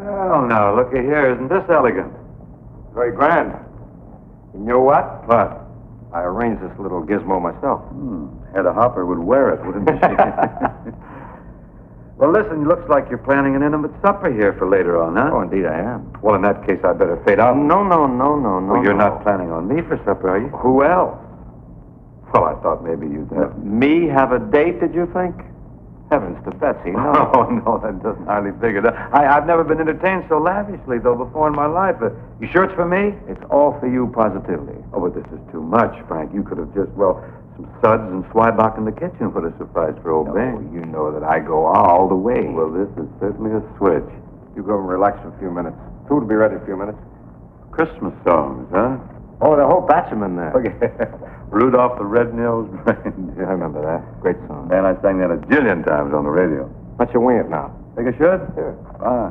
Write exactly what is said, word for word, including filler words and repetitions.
Well, now, looky here. Isn't this elegant? Very grand. You know what? What? I arranged this little gizmo myself. Hmm. Hedda Hopper would wear it, wouldn't she? Well, listen, it looks like you're planning an intimate supper here for later on, huh? Oh, indeed I am. Well, in that case, I better fade out. No, no, no, no, no. Well, you're no. not planning on me for supper, are you? Who else? Well, I thought maybe you'd have... Me have a date, did you think? Heavens to Betsy, no. Oh, no, that doesn't hardly figure. That. I, I've never been entertained so lavishly, though, before in my life. Uh, you sure it's for me? It's all for you, positively. Oh, but this is too much, Frank. You could have just, well, some suds and Zwieback in the kitchen would have sufficed for old No, Bing. you know that I go all the way. Well, this is certainly a switch. You go and relax for a few minutes. Food will be ready in a few minutes. Christmas songs, huh? Oh, the whole batch of them in there. Okay. Rudolph the Red-Nosed Reindeer. I remember that. Great song. Man, I sang that a jillion times on the radio. Why don't you wing it now? Think I should? Sure. Fine.